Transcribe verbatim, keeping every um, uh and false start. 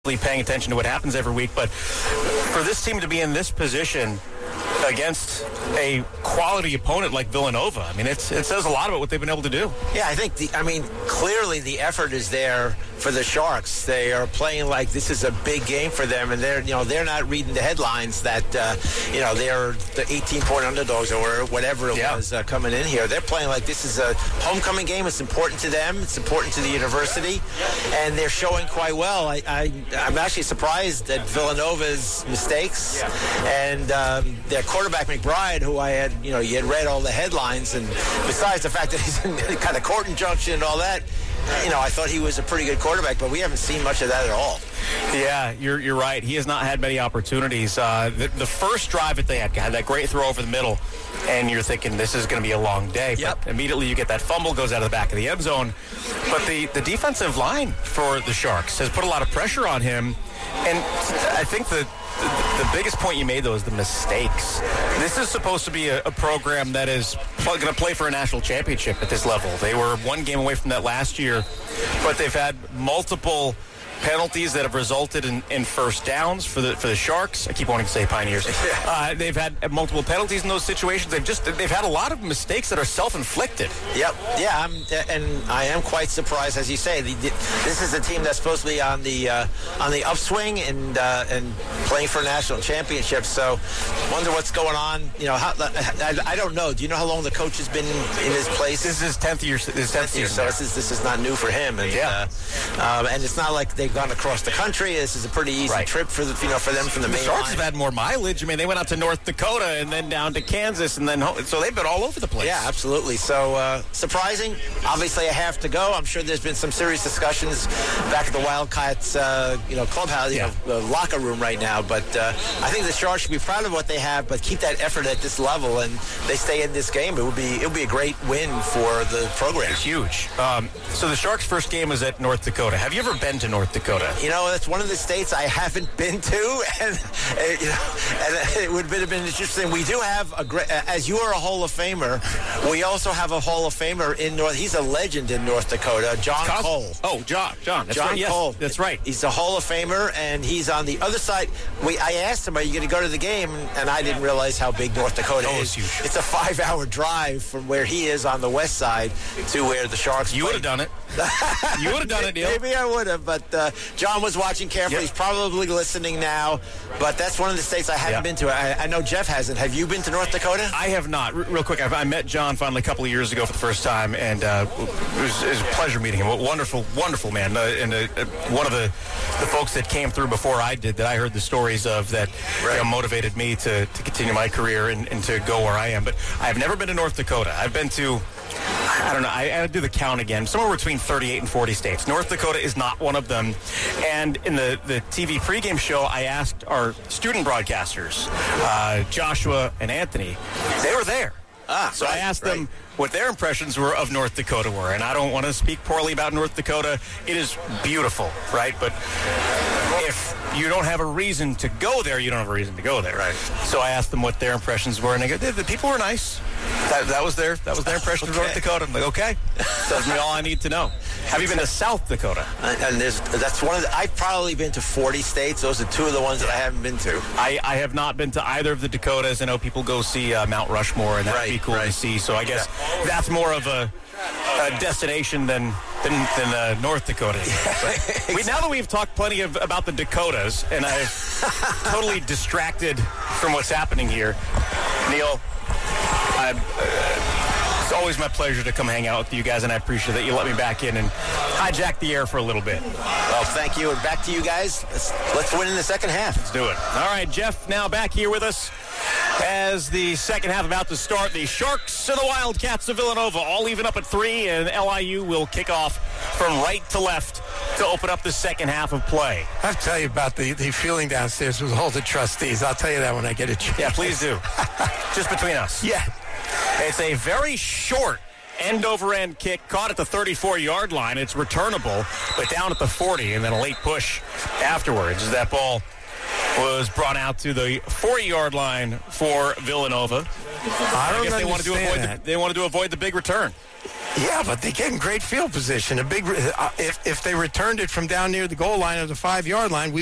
paying attention to what happens every week, but for this team to be in this position against a quality opponent like Villanova, I mean, it's, it says a lot about what they've been able to do. Yeah, I think, the, I mean, clearly the effort is there for the Sharks. They are playing like this is a big game for them, and they're, you know, they're not reading the headlines that, uh, you know, they're the eighteen-point underdogs or whatever it yeah. was uh, coming in here. They're playing like this is a homecoming game. It's important to them. It's important to the university, and they're showing quite well. I, I, I'm actually surprised at Villanova's mistakes, and um, their quarterback McBride, who I had, you know, you had read all the headlines, and besides the fact that he's in kind of court injunction and all that, you know, I thought he was a pretty good quarterback, but we haven't seen much of that at all. Yeah, you're you're right. He has not had many opportunities. Uh, the, the first drive that they had had that great throw over the middle, and you're thinking this is going to be a long day. Yep. But immediately you get that fumble, goes out of the back of the end zone. But the, the defensive line for the Sharks has put a lot of pressure on him, and I think the the, the biggest point you made, though, is the mistakes. This is supposed to be a, a program that is going to play for a national championship at this level. They were one game away from that last year, but they've had multiple penalties that have resulted in, in first downs for the for the Sharks. I keep wanting to say Pioneers. Uh, they've had multiple penalties in those situations. They've just they've had a lot of mistakes that are self-inflicted. Yep. Yeah. I'm, and I am quite surprised, as you say. The, the, this is a team that's supposed to be on the uh, on the upswing and uh, and playing for a national championship. So, wonder what's going on. You know, how, I, I don't know. Do you know how long the coach has been in his place? This is his tenth year. His tenth year. So this is this is not new for him. And, yeah. Uh, um, and it's not like they gone across the country. This is a pretty easy right. trip for the, you know, for them from the, the main Sharks line. have had more mileage. I mean, they went out to North Dakota and then down to Kansas and then home. So they've been all over the place. Yeah, absolutely. So uh, surprising. Obviously, a half to go. I'm sure there's been some serious discussions back at the Wildcats, uh, you know, clubhouse, you yeah. know, the locker room right now. But uh, I think the Sharks should be proud of what they have, but keep that effort at this level, and they stay in this game. It would be it would be a great win for the program. It's huge. Um, so the Sharks' first game was at North Dakota. Have you ever been to North Dakota? You know, that's one of the states I haven't been to, and uh, you know, and it would have been interesting. We do have a great, as you are a Hall of Famer, we also have a Hall of Famer in North. He's a legend in North Dakota, John Cos- Cole. Oh, John, John, that's John right. Yes, Cole. that's right. He's a Hall of Famer, and he's on the other side. We, I asked him, "Are you going to go to the game?" And I didn't realize how big North Dakota oh, is. It's huge. It's a five-hour drive from where he is on the west side to where the Sharks. You would have done it. You would have done it, Neil. Maybe I would have, but uh, John was watching carefully. Yep. He's probably listening now, but that's one of the states I haven't yep. been to. I, I know Jeff hasn't. Have you been to North Dakota? I have not. R- real quick, I've, I met John finally a couple of years ago for the first time, and uh, it, was, it was a pleasure meeting him. A wonderful, wonderful man, uh, and uh, one of the, the folks that came through before I did that I heard the stories of that right. you know, motivated me to, to continue my career and, and to go where I am. But I've never been to North Dakota. I've been to, I don't know, I, I do the count again, somewhere between thirty-eight and forty states. North Dakota is not one of them. And in the, the T V pregame show, I asked our student broadcasters, uh, Joshua and Anthony, they were there. Ah, so right, I asked right. them what their impressions were of North Dakota were. And I don't want to speak poorly about North Dakota. It is beautiful, right? But if you don't have a reason to go there, you don't have a reason to go there. Right. So I asked them what their impressions were, and they go, the, the people were nice. That, that was their that was their impression Okay. of North Dakota. I'm like, okay, tells me all I need to know. Have you been to South Dakota? And, and there's that's one of the, I've probably been to forty states. Those are two of the ones that I haven't been to. I, I have not been to either of the Dakotas. I know people go see uh, Mount Rushmore, and that would Right, be cool right. to see. So I guess that's more of a, a destination than than, than uh, North Dakota. But we, now that we've talked plenty of, about the Dakotas, and I've totally distracted from what's happening here, Neil, I, uh, it's always my pleasure to come hang out with you guys, and I appreciate that you let me back in and hijack the air for a little bit. Well, thank you, and back to you guys. Let's, let's win in the second half. Let's do it. All right, Jeff, now back here with us as the second half about to start. The Sharks and the Wildcats of Villanova all even up at three, and L I U will kick off from right to left to open up the second half of play. I'll tell you about the, the feeling downstairs with all the trustees. I'll tell you that when I get a chance. Yeah, please do. Just between us. Yeah. It's a very short end-over-end kick caught at the thirty-four-yard line. It's returnable, but down at the forty, and then a late push afterwards. That ball was brought out to the forty-yard line for Villanova. I don't I guess they wanted to avoid that. the, they wanted to avoid the big return. Yeah, but they gave him great field position. A big, uh, if if they returned it from down near the goal line of the five-yard line, we